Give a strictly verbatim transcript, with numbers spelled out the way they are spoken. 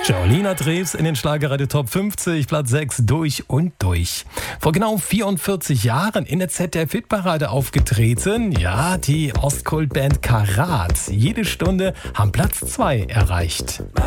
Jolina Drews in den Schlagerradio Top fünfzig, Platz sechs, durch und durch. Vor genau vierundvierzig Jahren in der Z D F-Hitparade aufgetreten, ja, die Ostkult-Band Karat. Jede Stunde haben Platz zwei erreicht.